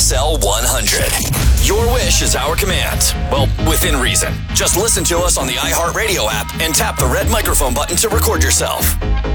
SL 100. Your wish is our command. Well, within reason. Just listen to us on the iHeartRadio app and tap the red microphone button to record yourself.